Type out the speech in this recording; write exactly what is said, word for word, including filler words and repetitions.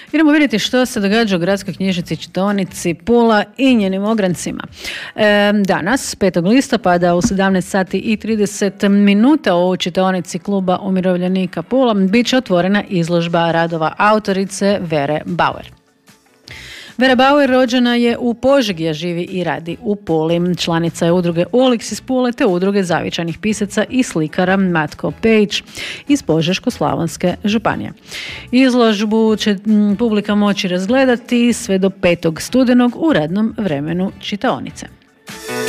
Idemo vidjeti što se događa u Gradskoj knjižnici čitaonici Pula i njenim ograncima. E, danas, petog listopada u sedamnaest sati i trideset minuta u čitaonici Kluba umirovljenika Pula bit će otvorena izložba radova autorice Vere Bauer. Vera Bauer rođena je u Požegi, a živi i radi u Puli. Članica je udruge Olix iz Pule te udruge zavičajnih pisaca i slikara Matko Pejić iz Požeško-slavonske županije. Izložbu će publika moći razgledati sve do petog studenog u radnom vremenu čitaonice.